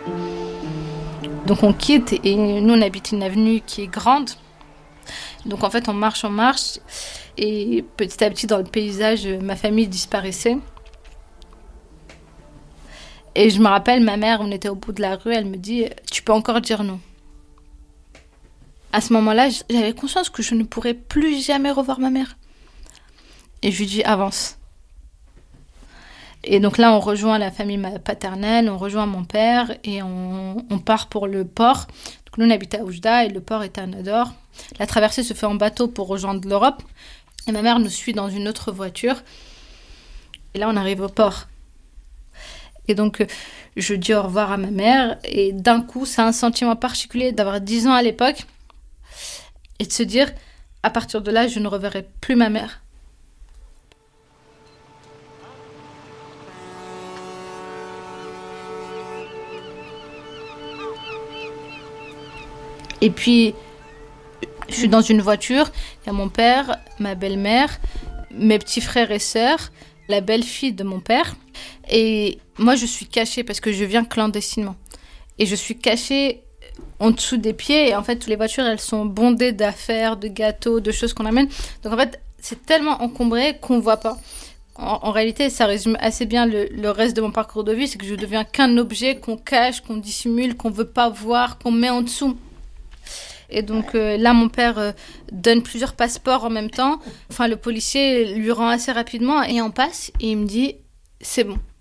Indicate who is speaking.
Speaker 1: Donc on quitte et nous on habite une avenue qui est grande. Donc en fait on marche et petit à petit dans le paysage ma famille disparaissait. Et je me rappelle ma mère, on était au bout de la rue, elle me dit « Tu peux encore dire non ». À ce moment-là j'avais conscience que je ne pourrais plus jamais revoir ma mère. Et je lui dis « Avance ». Et donc là, on rejoint la famille paternelle, on rejoint mon père et on part pour le port. Donc nous, on habite à Oujda et le port est à Nador. La traversée se fait en bateau pour rejoindre l'Europe. Et ma mère nous suit dans une autre voiture. Et là, on arrive au port. Et donc, je dis au revoir à ma mère. Et d'un coup, c'est un sentiment particulier d'avoir 10 ans à l'époque. Et de se dire, à partir de là, je ne reverrai plus ma mère. Et puis, je suis dans une voiture, il y a mon père, ma belle-mère, mes petits frères et sœurs, la belle-fille de mon père. Et moi, je suis cachée parce que je viens clandestinement. Et je suis cachée en dessous des pieds. Et en fait, toutes les voitures, elles sont bondées d'affaires, de gâteaux, de choses qu'on amène. Donc en fait, c'est tellement encombré qu'on ne voit pas. En réalité, ça résume assez bien le reste de mon parcours de vie. C'est que je deviens qu'un objet qu'on cache, qu'on dissimule, qu'on ne veut pas voir, qu'on met en dessous. Et donc là, mon père donne plusieurs passeports en même temps. Enfin, le policier lui rend assez rapidement et on passe et il me dit « C'est bon,